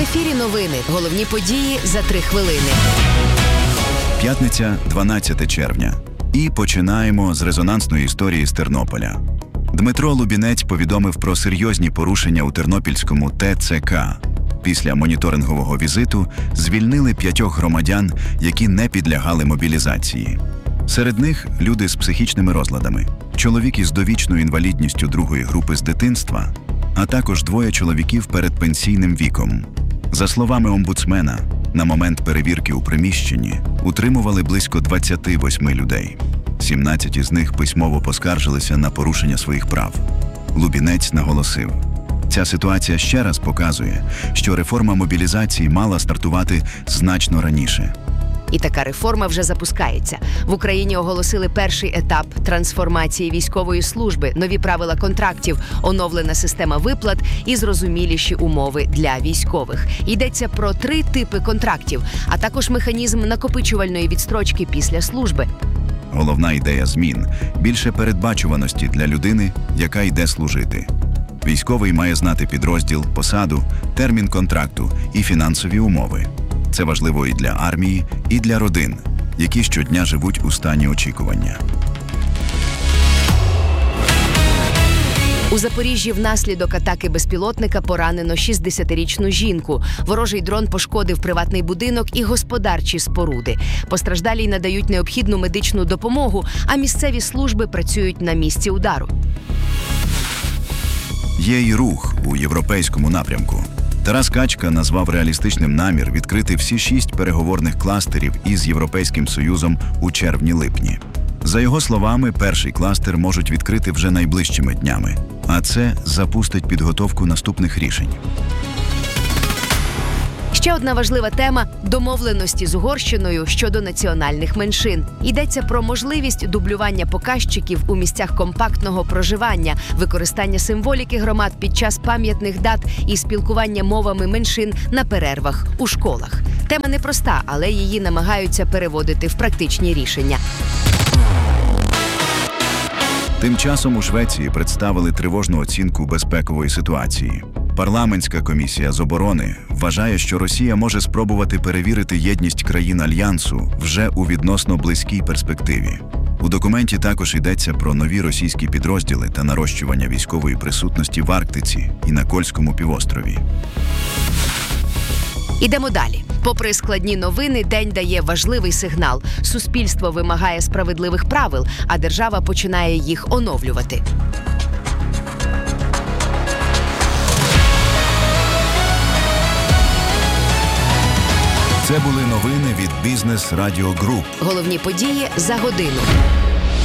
ефірі новини. Головні події за 3 хвилини. П'ятниця, 12 червня. І починаємо з резонансної історії з Тернополя. Дмитро Лубінець повідомив про серйозні порушення у Тернопільському ТЦК. Після моніторингового візиту звільнили 5 громадян, які не підлягали мобілізації. Серед них люди з психічними розладами, чоловік із довічною інвалідністю 2-ї групи з дитинства, а також 2 чоловіків перед пенсійним віком. За словами омбудсмена, на момент перевірки у приміщенні утримували близько 28 людей. 17 із них письмово поскаржилися на порушення своїх прав. Лубінець наголосив: ця ситуація ще раз показує, що реформа мобілізації мала стартувати значно раніше. І така реформа вже запускається. В Україні оголосили перший етап трансформації військової служби, нові правила контрактів, оновлена система виплат і зрозуміліші умови для військових. Йдеться про 3 типи контрактів, а також механізм накопичувальної відстрочки після служби. Головна ідея змін – більше передбачуваності для людини, яка йде служити. Військовий має знати підрозділ, посаду, термін контракту і фінансові умови. Це важливо і для армії, і для родин, які щодня живуть у стані очікування. У Запоріжжі внаслідок атаки безпілотника поранено 60-річну жінку. Ворожий дрон пошкодив приватний будинок і господарчі споруди. Постраждалій надають необхідну медичну допомогу, а місцеві служби працюють на місці удару. Є й рух у європейському напрямку. Тарас Качка назвав реалістичним намір відкрити всі 6 переговорних кластерів із Європейським Союзом у червні-липні. За його словами, перший кластер можуть відкрити вже найближчими днями, а це запустить підготовку наступних рішень. Ще одна важлива тема – домовленості з Угорщиною щодо національних меншин. Йдеться про можливість дублювання показчиків у місцях компактного проживання, використання символіки громад під час пам'ятних дат і спілкування мовами меншин на перервах у школах. Тема непроста, але її намагаються переводити в практичні рішення. Тим часом у Швеції представили тривожну оцінку безпекової ситуації. Парламентська комісія з оборони вважає, що Росія може спробувати перевірити єдність країн Альянсу вже у відносно близькій перспективі. У документі також йдеться про нові російські підрозділи та нарощування військової присутності в Арктиці і на Кольському півострові. Ідемо далі. Попри складні новини, день дає важливий сигнал. Суспільство вимагає справедливих правил, а держава починає їх оновлювати. Це були новини від Бізнес Радіо Груп. Головні події за годину.